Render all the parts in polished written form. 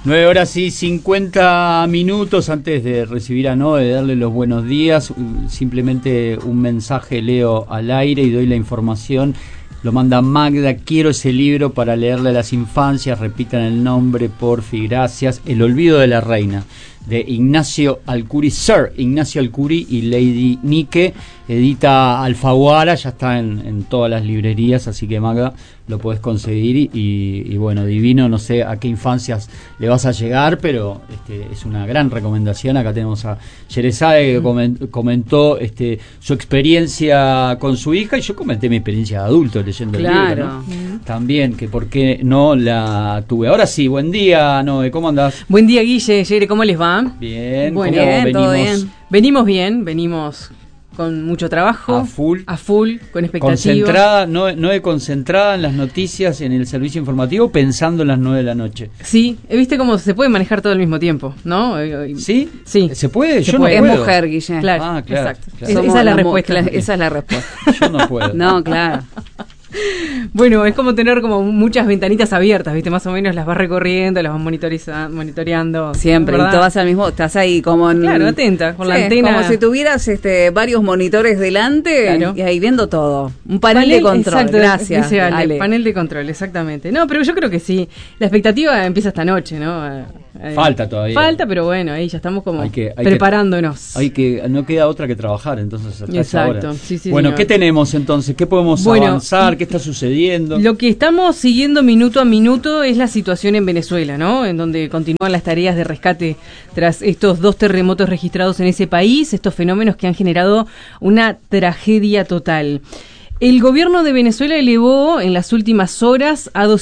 9 horas y 50 minutos. Antes de recibir a Noé, de darle los buenos días, simplemente un mensaje leo al aire y doy la información. Lo manda Magda: quiero ese libro para leerle a las infancias. Repitan el nombre, porfi, gracias. El olvido de la reina, de Ignacio Alcuri, Sir Ignacio Alcuri y Lady Nike. Edita Alfaguara, ya está en todas las librerías, así que Magda, lo podés conseguir y bueno, divino. No sé a qué infancias le vas a llegar, pero es una gran recomendación. Acá tenemos a Yerezade, que comentó su experiencia con su hija, y yo comenté mi experiencia de adulto leyendo el libro, ¿no? También, que por qué no la tuve. Ahora sí, buen día, Noé, ¿cómo andás? Buen día, Guille, Yere, ¿cómo les va? Bien, bueno, venimos? Todo bien. Venimos bien, venimos con mucho trabajo, a full, con expectativa. Concentrada, no concentrada en las noticias, en el servicio informativo, pensando en las 9 de la noche. Sí, viste cómo se puede manejar todo al mismo tiempo, ¿no? ¿Sí? Sí. ¿Se puede? Yo no puedo. puedo. Es mujer, Guille. Claro, exacto. Esa es la respuesta. Esa es la respuesta. Yo no puedo. No, claro. Bueno, es como tener como muchas ventanitas abiertas, ¿viste? Más o menos las vas recorriendo, las vas monitoreando. Siempre, ¿verdad? y todas al mismo, estás ahí como en... Claro, atenta, con la antena. Como si tuvieras varios monitores delante, claro, y ahí viendo todo. Un panel de control, exacto, gracias. Dice Ale, panel de control, exactamente. No, pero yo creo que sí. La expectativa empieza esta noche, ¿no? Falta todavía. Falta, pero bueno, ahí ya estamos como preparándonos. No queda otra que trabajar, entonces. Exacto. Ahora. Sí, bueno, señor. ¿qué tenemos entonces? ¿Qué podemos avanzar? ¿Qué está sucediendo? Lo que estamos siguiendo minuto a minuto es la situación en Venezuela, ¿no? En donde continúan las tareas de rescate tras estos 2 terremotos registrados en ese país, estos fenómenos que han generado una tragedia total. El gobierno de Venezuela elevó en las últimas horas a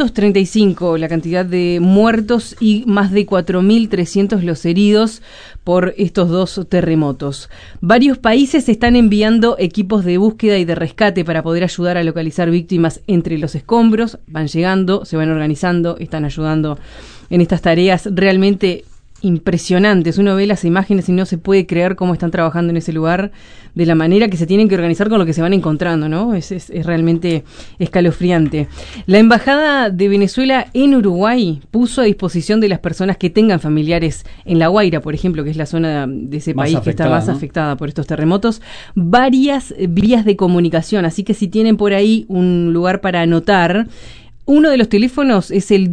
235 la cantidad de muertos y más de 4.300 los heridos por estos 2 terremotos. Varios países están enviando equipos de búsqueda y de rescate para poder ayudar a localizar víctimas entre los escombros. Van llegando, se van organizando, están ayudando en estas tareas realmente impresionantes. Uno ve las imágenes y no se puede creer cómo están trabajando en ese lugar, de la manera que se tienen que organizar con lo que se van encontrando, ¿no? Es realmente escalofriante. La Embajada de Venezuela en Uruguay puso a disposición de las personas que tengan familiares en La Guaira, por ejemplo, que es la zona de ese país que está más afectada por estos terremotos, varias vías de comunicación. Así que si tienen por ahí un lugar para anotar, uno de los teléfonos es el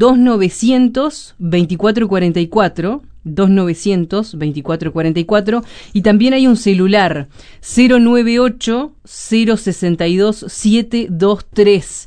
2900-2444, 2900-2444, y también hay un celular 098-062-723,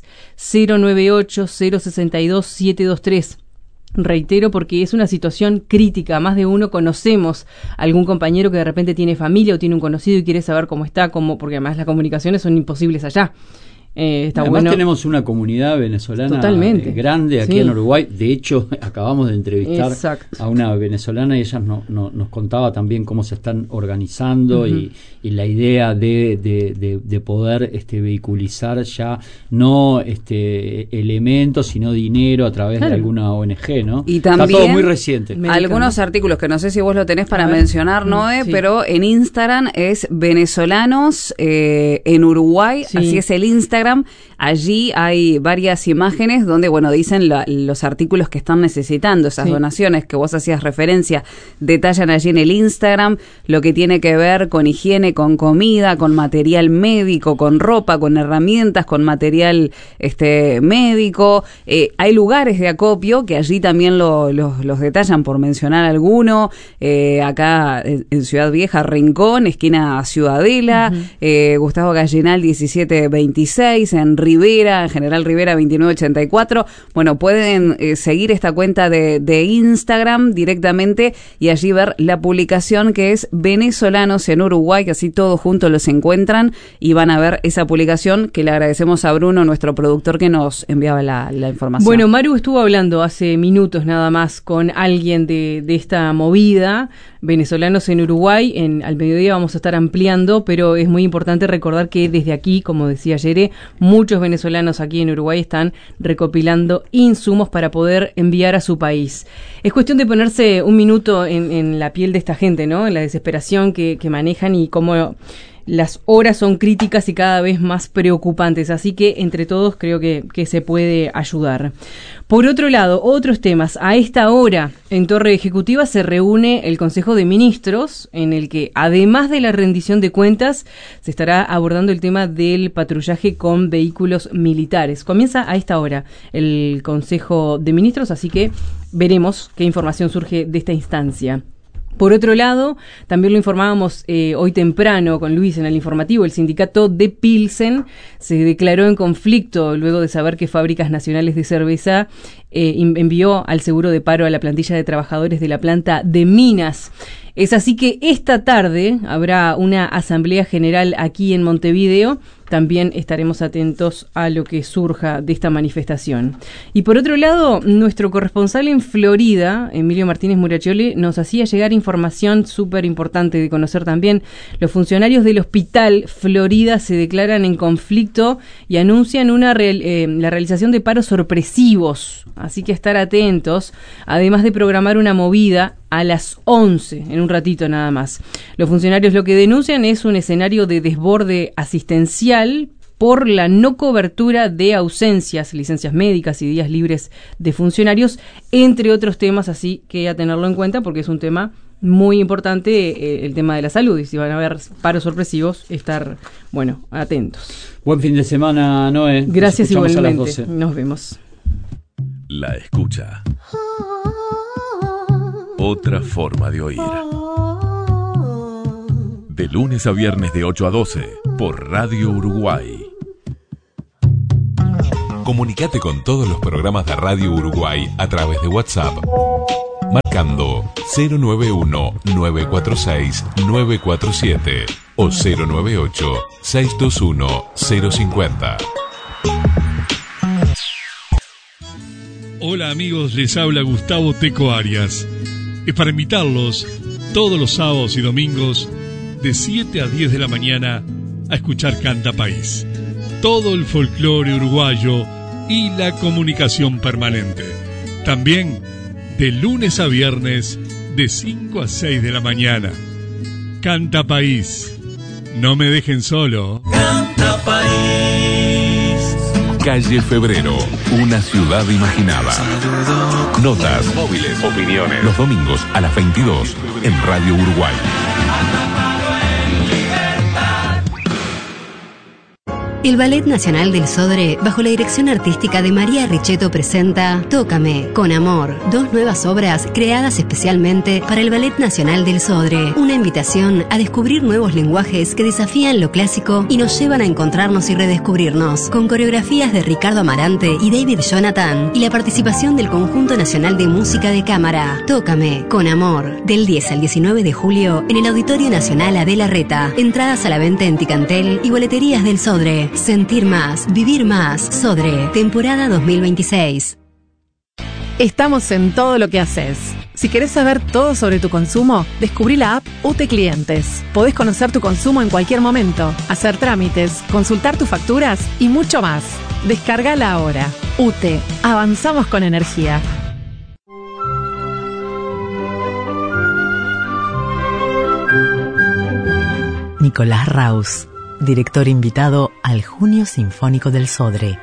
098-062-723. Reitero, porque es una situación crítica. Más de uno conocemos algún compañero que de repente tiene familia o tiene un conocido y quiere saber cómo está, porque además las comunicaciones son imposibles allá. Además tenemos una comunidad venezolana grande aquí en Uruguay. De hecho, acabamos de entrevistar a una venezolana y ella nos contaba también cómo se están organizando y la idea de poder vehiculizar ya no elementos, sino dinero a través de alguna ONG, ¿no? Y también está todo muy reciente. Algunos artículos que no sé si vos lo tenés para mencionar, Noé, pero en Instagram es venezolanos en Uruguay, así es el Instagram. Allí hay varias imágenes donde, dicen los artículos que están necesitando, esas donaciones que vos hacías referencia, detallan allí en el Instagram lo que tiene que ver con higiene, con comida, con material médico, con ropa, con herramientas, con material médico. Hay lugares de acopio que allí también los detallan, por mencionar alguno. Acá en Ciudad Vieja, Rincón, esquina Ciudadela, Gustavo Gallinal 1726, en Rivera, en General Rivera 2984. Pueden seguir esta cuenta de Instagram directamente y allí ver la publicación que es Venezolanos en Uruguay, que así todos juntos los encuentran y van a ver esa publicación, que le agradecemos a Bruno, nuestro productor, que nos enviaba la información. Bueno, Maru estuvo hablando hace minutos nada más con alguien de esta movida, Venezolanos en Uruguay. Al mediodía vamos a estar ampliando, pero es muy importante recordar que desde aquí, como decía Yere, muchos venezolanos aquí en Uruguay están recopilando insumos para poder enviar a su país. Es cuestión de ponerse un minuto en la piel de esta gente, ¿no? En la desesperación que manejan y cómo las horas son críticas y cada vez más preocupantes, así que entre todos creo que se puede ayudar. Por otro lado, otros temas. A esta hora, en Torre Ejecutiva se reúne el Consejo de Ministros, en el que, además de la rendición de cuentas, se estará abordando el tema del patrullaje con vehículos militares. Comienza a esta hora el Consejo de Ministros, así que veremos qué información surge de esta instancia. Por otro lado, también lo informábamos hoy temprano con Luis en el informativo, el sindicato de Pilsen se declaró en conflicto luego de saber que Fábricas Nacionales de Cerveza envió al seguro de paro a la plantilla de trabajadores de la planta de Minas. Es así que esta tarde habrá una asamblea general aquí en Montevideo. También estaremos atentos a lo que surja de esta manifestación. Y por otro lado, nuestro corresponsal en Florida, Emilio Martínez Murachioli, nos hacía llegar información súper importante de conocer también. Los funcionarios del Hospital Florida se declaran en conflicto y anuncian la realización de paros sorpresivos. Así que estar atentos, además de programar una movida a las 11, en un ratito nada más. Los funcionarios lo que denuncian es un escenario de desborde asistencial por la no cobertura de ausencias, licencias médicas y días libres de funcionarios, entre otros temas, así que a tenerlo en cuenta porque es un tema muy importante, el tema de la salud, y si van a haber paros sorpresivos, estar, atentos. Buen fin de semana, Noé. Gracias igualmente. Nos vemos. La escucha. Otra forma de oír. De lunes a viernes de 8 a 12 por Radio Uruguay. Comunicate con todos los programas de Radio Uruguay a través de WhatsApp, marcando 091-946-947 o 098-621-050. Hola amigos, les habla Gustavo Teco Arias. Es para invitarlos todos los sábados y domingos de 7 a 10 de la mañana a escuchar Canta País. Todo el folclore uruguayo y la comunicación permanente. También de lunes a viernes de 5 a 6 de la mañana. Canta País. No me dejen solo. Canta País. Calle Febrero, una ciudad imaginada. Notas, móviles, opiniones. Los domingos a las 22 en Radio Uruguay. El Ballet Nacional del Sodre, bajo la dirección artística de María Richetto, presenta Tócame, con amor, 2 nuevas obras creadas especialmente para el Ballet Nacional del Sodre. Una invitación a descubrir nuevos lenguajes que desafían lo clásico y nos llevan a encontrarnos y redescubrirnos, con coreografías de Ricardo Amarante y David Jonathan, y la participación del Conjunto Nacional de Música de Cámara. Tócame, con amor, del 10 al 19 de julio en el Auditorio Nacional Adela Reta. Entradas a la venta en Ticantel y boleterías del Sodre. Sentir más, vivir más. Sodre, temporada 2026. Estamos en todo lo que haces. Si querés saber todo sobre tu consumo, descubrí la app UTE Clientes. Podés conocer tu consumo en cualquier momento, hacer trámites, consultar tus facturas y mucho más. Descárgala ahora. UTE, avanzamos con energía. Nicolás Raus, director invitado al Junio Sinfónico del Sodre.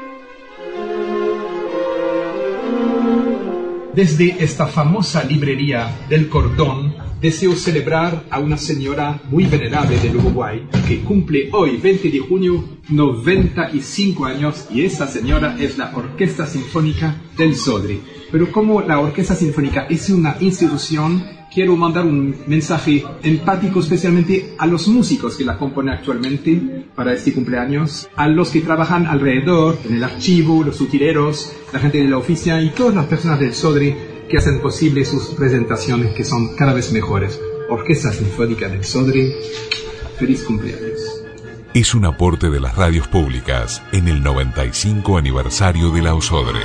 Desde esta famosa librería del Cordón, deseo celebrar a una señora muy venerable del Uruguay, que cumple hoy, 20 de junio, 95 años, y esa señora es la Orquesta Sinfónica del Sodre. Pero como la Orquesta Sinfónica es una institución, quiero mandar un mensaje empático especialmente a los músicos que la componen actualmente para este cumpleaños, a los que trabajan alrededor, en el archivo, los utileros, la gente de la oficina y todas las personas del Sodre que hacen posible sus presentaciones, que son cada vez mejores. Orquesta Sinfónica del Sodre, feliz cumpleaños. Es un aporte de las radios públicas en el 95 aniversario de la Sodre.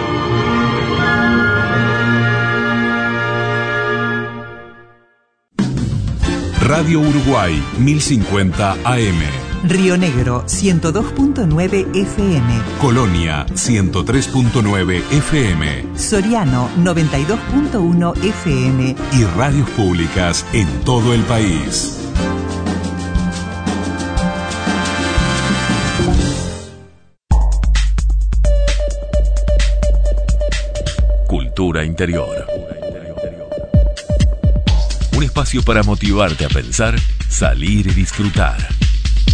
Radio Uruguay 1050 AM. Río Negro 102.9 FM. Colonia 103.9 FM. Soriano 92.1 FM. Y radios públicas en todo el país. Cultura Interior. Un espacio para motivarte a pensar, salir y disfrutar.